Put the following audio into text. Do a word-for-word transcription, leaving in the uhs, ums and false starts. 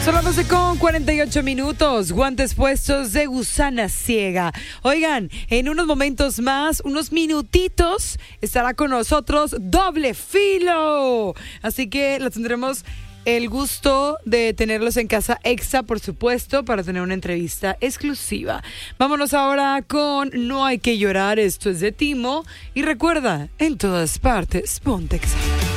Son las doce con cuarenta y ocho minutos, guantes puestos de gusana ciega. Oigan, en unos momentos más, unos minutitos, estará con nosotros Doble Filo. Así que la tendremos el gusto de tenerlos en Casa Exa, por supuesto, para tener una entrevista exclusiva. Vámonos ahora con No Hay Que Llorar, esto es de Timo. Y recuerda, en todas partes, ponte Exa.